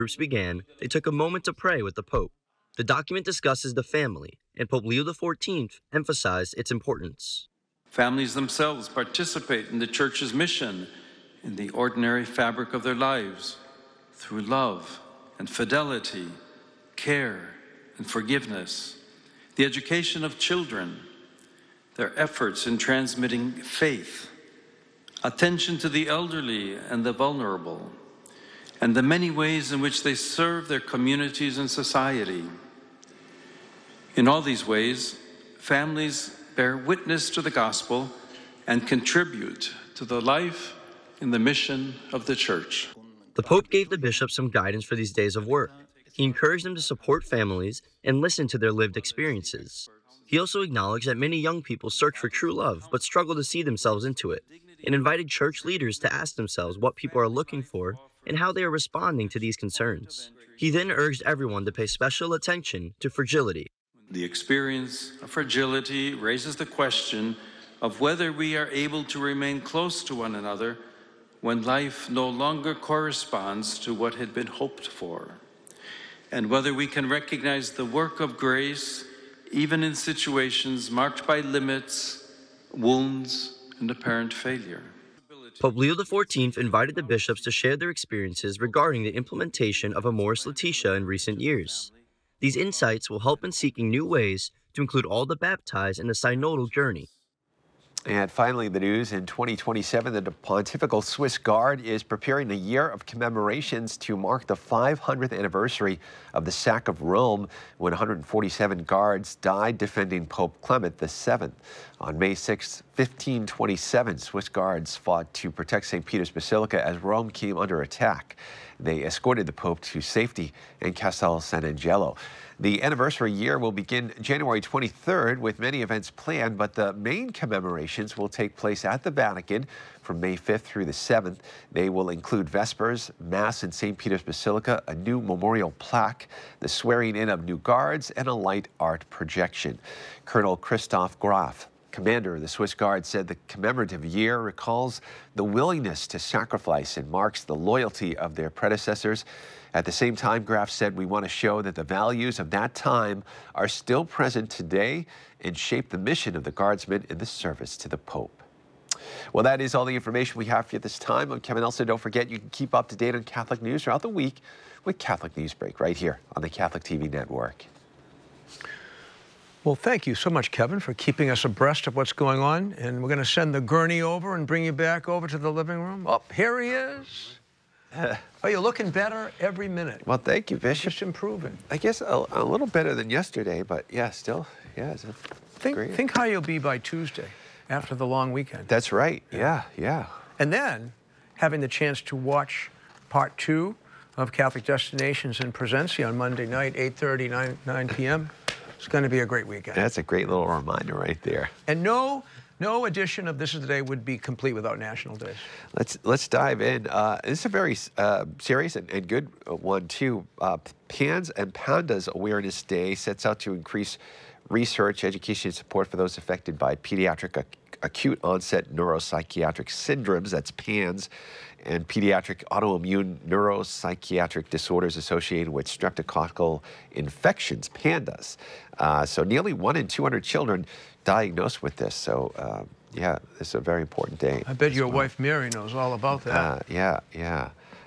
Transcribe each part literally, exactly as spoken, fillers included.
groups began, they took a moment to pray with the Pope. The document discusses the family, and Pope Leo the fourteenth emphasized its importance. Families themselves participate in the Church's mission in the ordinary fabric of their lives through love and fidelity, care and forgiveness, the education of children, their efforts in transmitting faith, attention to the elderly and the vulnerable, and the many ways in which they serve their communities and society. In all these ways, families bear witness to the gospel and contribute to the life and the mission of the Church. The Pope gave the bishops some guidance for these days of work. He encouraged them to support families and listen to their lived experiences. He also acknowledged that many young people search for true love but struggle to see themselves into it, and invited church leaders to ask themselves what people are looking for and how they are responding to these concerns. He then urged everyone to pay special attention to fragility. The experience of fragility raises the question of whether we are able to remain close to one another when life no longer corresponds to what had been hoped for, and whether we can recognize the work of grace even in situations marked by limits, wounds, and apparent failure. Pope Leo the fourteenth invited the bishops to share their experiences regarding the implementation of Amoris Laetitia in recent years. These insights will help in seeking new ways to include all the baptized in the synodal journey. And finally, the news in twenty twenty-seven, the Pontifical Swiss Guard is preparing a year of commemorations to mark the five hundredth anniversary of the sack of Rome, when one hundred forty-seven guards died defending Pope Clement the seventh. On May sixth, fifteen twenty-seven, Swiss guards fought to protect Saint Peter's Basilica as Rome came under attack. They escorted the Pope to safety in Castel San Angelo. The anniversary year will begin January twenty-third with many events planned, but the main commemorations will take place at the Vatican from May fifth through the seventh. They will include Vespers, Mass in Saint Peter's Basilica, a new memorial plaque, the swearing in of new guards, and a light art projection. Colonel Christoph Graf, commander of the Swiss Guard, said the commemorative year recalls the willingness to sacrifice and marks the loyalty of their predecessors. At the same time, Graf said, we want to show that the values of that time are still present today and shape the mission of the Guardsmen in the service to the Pope. Well, that is all the information we have for you at this time. I'm Kevin Elson. Don't forget, you can keep up to date on Catholic news throughout the week with Catholic Newsbreak right here on the Catholic T V network. Well, thank you so much, Kevin, for keeping us abreast of what's going on. And we're going to send the gurney over and bring you back over to the living room. Oh, here he is. Uh, oh, you're looking better every minute. Well, thank you, Bishop. Just improving. I guess a, a little better than yesterday, but yeah, still, yeah. It's think, great. think how you'll be by Tuesday after the long weekend. That's right. Yeah, yeah. And then having the chance to watch part two of Catholic Destinations in Presencia on Monday night, eight thirty, nine p m It's going to be a great weekend. That's a great little reminder right there. And no, no edition of This Is the Day would be complete without National Days. Let's let's dive in. Uh, this is a very uh, serious and, and good one too. Uh, PANS and PANDAS Awareness Day sets out to increase research, education, and support for those affected by pediatric ac acute onset neuropsychiatric syndromes. That's PANS. And pediatric autoimmune neuropsychiatric disorders associated with streptococcal infections, PANDAS. Uh, so nearly one in two hundred children diagnosed with this. So uh, yeah, this is a very important day. I bet your well. wife Mary knows all about that. Uh, yeah, yeah.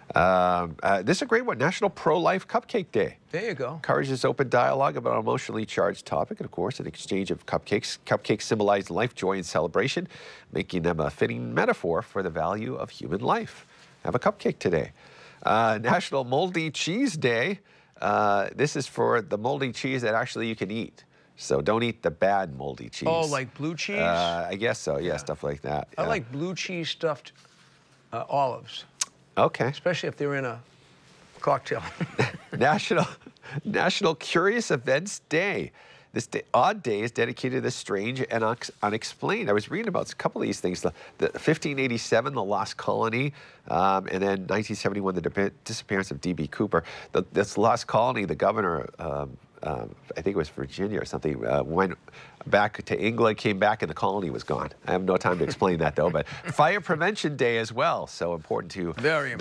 Um, uh, this is a great one, National Pro-Life Cupcake Day. There you go. Encourages open dialogue about an emotionally charged topic, and of course, an exchange of cupcakes. Cupcakes symbolize life, joy, and celebration, making them a fitting metaphor for the value of human life. Have a cupcake today. Uh, National Moldy Cheese Day. Uh, this is for the moldy cheese that actually you can eat. So don't eat the bad moldy cheese. Oh, like blue cheese? Uh, I guess so, yeah, yeah. Stuff like that. I yeah. like blue cheese stuffed uh, olives. Okay. Especially if they're in a cocktail. National, National Curious Events Day. This day, odd day is dedicated to the strange and unexplained. I was reading about a couple of these things. The, the fifteen eighty-seven, the Lost Colony, um, and then nineteen seventy-one, the disappearance of D B Cooper. The, this Lost Colony, the governor, um, um, I think it was Virginia or something, uh, went back to England, came back, and the colony was gone. I have no time to explain that, though. But Fire Prevention Day as well, so important to... Very important.